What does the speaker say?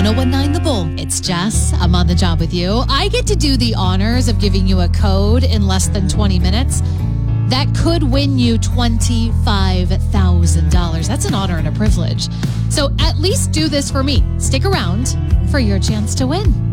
1019 The Bull. It's Jess. I'm on the job with you. I get to do the honors of giving you a code in less than 20 minutes that could win you $25,000. That's an honor and a privilege. So at least do this for me. Stick around for your chance to win.